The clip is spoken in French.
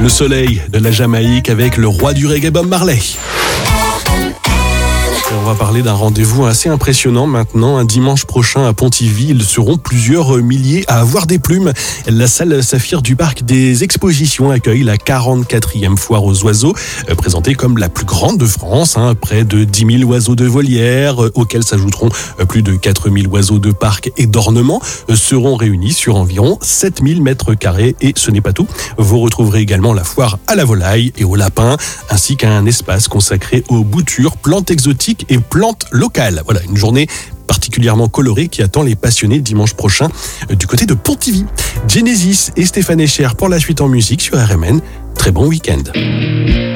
Le soleil de la Jamaïque avec le roi du reggae Bob Marley. On va parler d'un rendez-vous assez impressionnant maintenant. Un dimanche prochain à Pontivy, ils seront plusieurs milliers à avoir des plumes. La salle Saphir du parc des expositions accueille la 44e foire aux oiseaux, présentée comme la plus grande de France. Près de 10 000 oiseaux de volière, auxquels s'ajouteront plus de 4 000 oiseaux de parc et d'ornement, seront réunis sur environ 7 000 mètres carrés. Et ce n'est pas tout. Vous retrouverez également la foire à la volaille et aux lapins, ainsi qu'un espace consacré aux boutures, plantes exotiques et plantes locales. Voilà, une journée particulièrement colorée qui attend les passionnés dimanche prochain du côté de Pontivy. Genesis et Stéphane Echer pour la suite en musique sur RMN. Très bon week-end.